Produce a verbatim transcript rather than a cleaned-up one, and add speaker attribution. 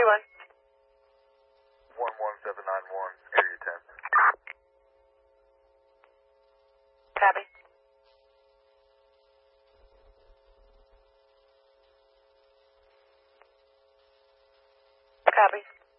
Speaker 1: three one.
Speaker 2: one one seven nine one, area ten.
Speaker 1: Copy. Copy.